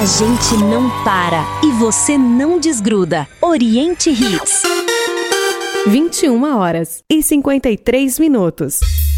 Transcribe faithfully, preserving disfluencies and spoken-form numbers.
gente não para e você não desgruda. Oriente Hits. vinte e uma horas e cinquenta e três minutos.